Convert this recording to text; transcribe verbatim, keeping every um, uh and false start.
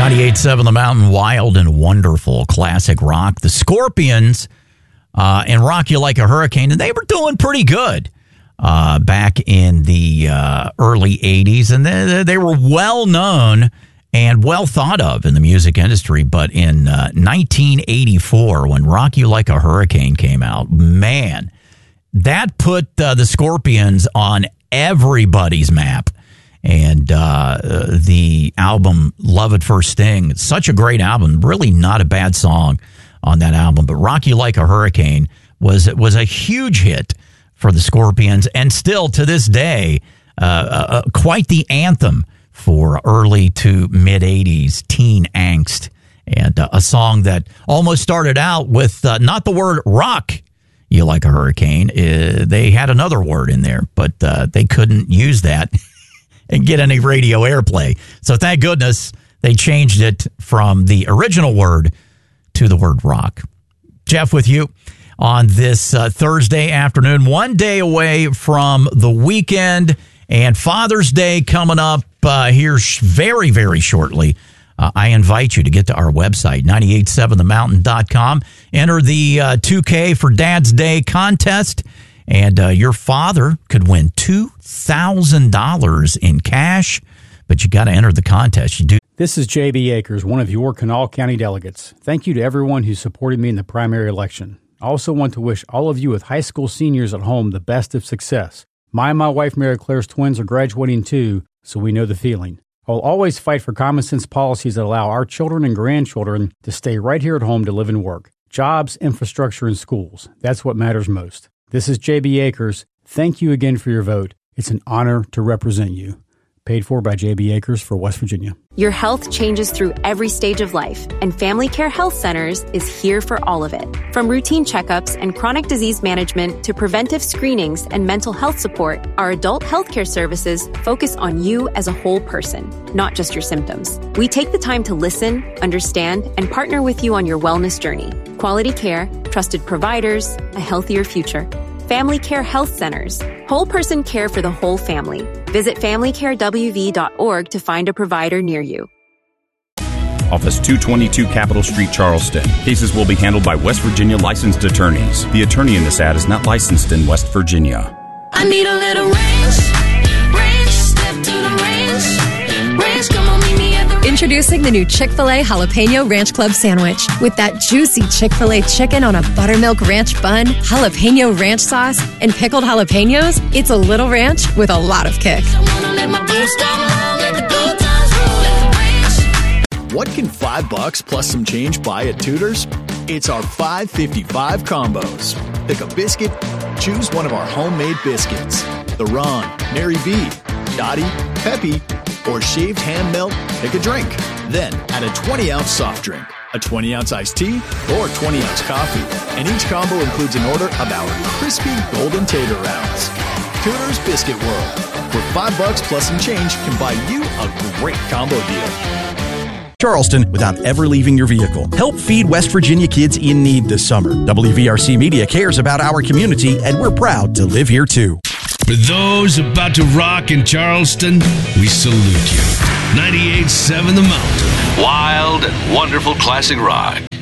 ninety-eight point seven The Mountain, wild and wonderful classic rock. The Scorpions uh, and Rock You Like a Hurricane, and they were doing pretty good uh, back in the uh, early eighties, and they, they were well known and well thought of in the music industry. But in uh, nineteen eighty-four, when Rock You Like a Hurricane came out, man, that put uh, the Scorpions on everybody's map. And uh, the album Love at First Sting, it's such a great album, really not a bad song on that album. But Rock You Like a Hurricane was was a huge hit for the Scorpions, and still to this day, uh, uh, quite the anthem for early to mid-eighties teen angst. And uh, a song that almost started out with uh, not the word rock you like a hurricane. Uh, they had another word in there, but uh, they couldn't use that and get any radio airplay. So thank goodness they changed it from the original word to the word rock. Jeff with you on this uh, Thursday afternoon, one day away from the weekend and Father's Day coming up uh, here sh- very, very shortly. Uh, I invite you to get to our website, nine eight seven the mountain dot com. Enter the uh, two K for Dad's Day contest. And uh, your father could win two thousand dollars in cash, but you got to enter the contest. You do. This is J B Akers, one of your Kanawha County delegates. Thank you to everyone who supported me in the primary election. I also want to wish all of you with high school seniors at home the best of success. My and my wife, Mary Claire's twins, are graduating too, so we know the feeling. I'll always fight for common sense policies that allow our children and grandchildren to stay right here at home to live and work. Jobs, infrastructure, and schools. That's what matters most. This is J B Akers. Thank you again for your vote. It's an honor to represent you. Paid for by J B Akers for West Virginia. Your health changes through every stage of life, and Family Care Health Centers is here for all of it. From routine checkups and chronic disease management to preventive screenings and mental health support, our adult healthcare services focus on you as a whole person, not just your symptoms. We take the time to listen, understand, and partner with you on your wellness journey. Quality care, trusted providers, a healthier future. Family Care Health Centers. Whole person care for the whole family. Visit family care w v dot org to find a provider near you. Office two twenty-two Capitol Street, Charleston. Cases will be handled by West Virginia licensed attorneys. The attorney in this ad is not licensed in West Virginia. I need a little range. Range, step to the range. Range, come on, meet me at the Introducing the new Chick-fil-A Jalapeno Ranch Club Sandwich. With that juicy Chick-fil-A chicken on a buttermilk ranch bun, jalapeno ranch sauce, and pickled jalapenos, it's a little ranch with a lot of kick. What can five bucks plus some change buy at Tudor's? It's our five fifty-five combos. Pick a biscuit, choose one of our homemade biscuits. The Ron, Mary B, Dottie, Peppy, or shaved ham melt, pick a drink. Then add a twenty ounce soft drink, a twenty ounce iced tea, or twenty ounce coffee. And each combo includes an order of our crispy golden tater rounds. Tudor's Biscuit World, where five bucks plus some change can buy you a great combo deal. Charleston without ever leaving your vehicle. Help feed West Virginia kids in need this summer. W V R C Media cares about our community, and we're proud to live here too. For those about to rock in Charleston, we salute you. ninety-eight point seven The Mountain. Wild and wonderful classic rock.